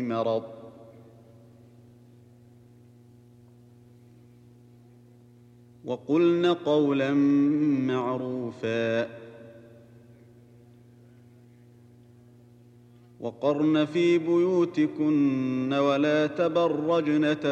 مرض وقلن قولا معروفا وقرن في بيوتكن ولا تبرجن